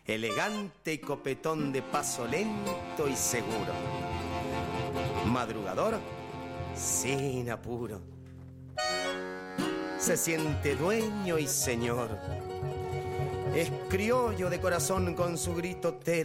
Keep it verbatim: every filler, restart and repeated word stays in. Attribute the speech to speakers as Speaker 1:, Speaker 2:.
Speaker 1: elegante y copetón de paso lento y seguro. Madrugador, sin apuro. Se siente dueño y señor. Es criollo de corazón con su grito te